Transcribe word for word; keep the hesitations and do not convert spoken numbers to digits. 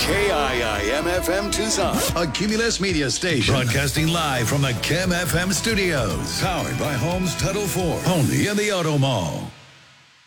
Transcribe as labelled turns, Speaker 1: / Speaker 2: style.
Speaker 1: K I I M F M Tucson, a Cumulus Media station. Broadcasting live from the K I M F M studios. Powered by Homes Title Ford. Only in the Auto Mall.